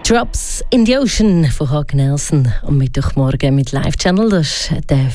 Drops in the Ocean von Hag Nelson am Mittwochmorgen mit Live-Channel. Das ist der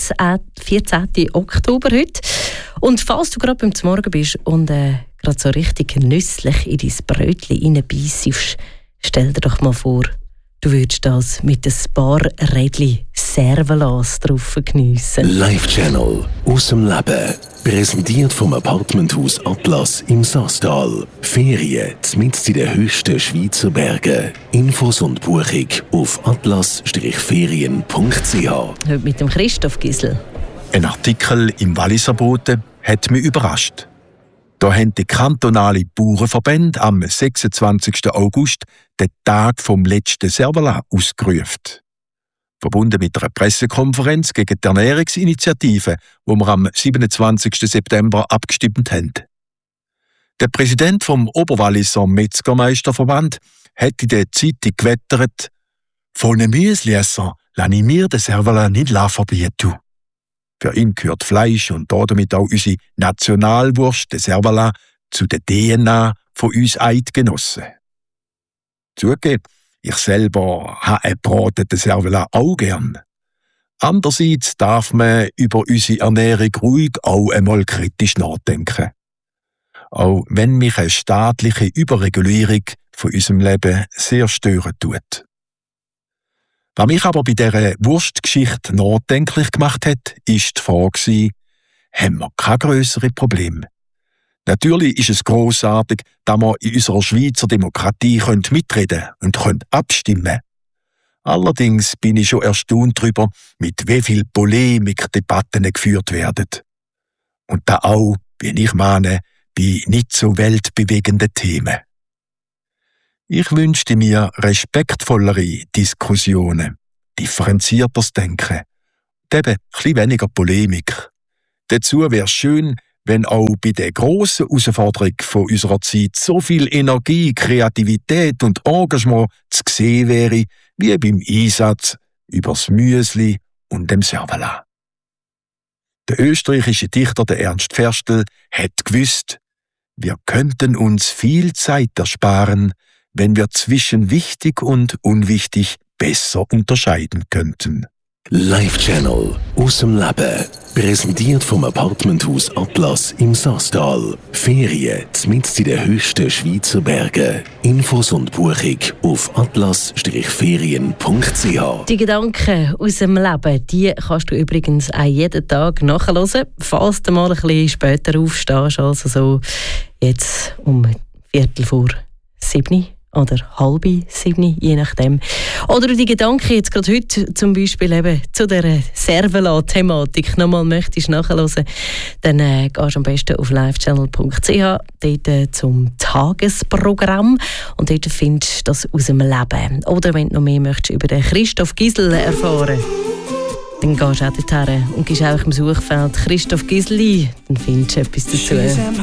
14. Oktober heute. Und falls du gerade beim Morgen bist und gerade so richtig nüsslich in dein Brötchen reinbeissst, stell dir doch mal vor, du würdest das mit ein paar Rädchen Servalas drauf geniessen. Live-Channel aus dem Leben. Präsentiert vom Apartmenthaus Atlas im Saastal. Ferien mitten in den höchsten Schweizer Bergen. Infos und Buchung auf atlas-ferien.ch. Heute mit dem Christoph Gisel. Ein Artikel im Walliser Boten hat mich überrascht. Da haben die kantonalen Bauernverbände am 26. August den Tag vom letzten Servala ausgerufen. Verbunden mit einer Pressekonferenz gegen die Ernährungsinitiative, wo wir am 27. September abgestimmt haben. Der Präsident vom Oberwalliser Metzgermeisterverband hat in der Zeitung gewettert: «Von einem Müsliesser lasse ich mir den Servala nicht verbieten.» Für ihn gehört Fleisch und damit auch unsere Nationalwurst, der Servala, zu der DNA von uns Eidgenossen. Zugegeben, ich selber habe einen gebratenen Servala auch gern. Andererseits darf man über unsere Ernährung ruhig auch einmal kritisch nachdenken. Auch wenn mich eine staatliche Überregulierung von unserem Leben sehr stören tut. Was mich aber bei dieser Wurstgeschichte nachdenklich gemacht hat, ist die Frage: haben wir keine grösseren Probleme? Natürlich ist es grossartig, dass wir in unserer Schweizer Demokratie mitreden und abstimmen. Allerdings bin ich schon erstaunt darüber, mit wie viel Polemik Debatten geführt werden. Und da auch, wie ich meine, bei nicht so weltbewegenden Themen. Ich wünschte mir respektvollere Diskussionen, differenzierteres Denken und eben etwas weniger Polemik. Dazu wäre es schön, wenn auch bei der grossen Herausforderung von unserer Zeit so viel Energie, Kreativität und Engagement zu sehen wäre, wie beim Einsatz übers Müsli und dem Servala. Der österreichische Dichter der Ernst Ferstel hat gewusst: wir könnten uns viel Zeit ersparen, wenn wir zwischen wichtig und unwichtig besser unterscheiden könnten. Live-Channel aus dem Leben. Präsentiert vom Apartmenthaus Atlas im Saastal. Ferien mitten in den höchsten Schweizer Bergen. Infos und Buchung auf atlas-ferien.ch. Die Gedanken aus dem Leben, die kannst du übrigens auch jeden Tag nachhören, falls du mal ein bisschen später aufstehst, also so jetzt um 6:45 oder 6:30, je nachdem. Oder die Gedanken jetzt gerade heute zum Beispiel eben zu der Servala-Thematik nochmal möchtest nachhören, dann gehst du am besten auf livechannel.ch, dort zum Tagesprogramm, und dort findest du das aus dem Leben. Oder wenn du noch mehr möchtest über den Christoph Gisel erfahren, dann gehst du auch dorthin und gibst auch im Suchfeld Christoph Gisel ein, dann findest du etwas dazu.